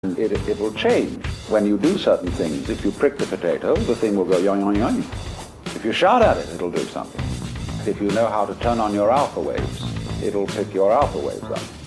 It will change. When you do certain things, if you prick the potato, the thing will go yoing, yoing, yoing. If you shout at it, it'll do something. If you know how to turn on your alpha waves, it'll pick your alpha waves up.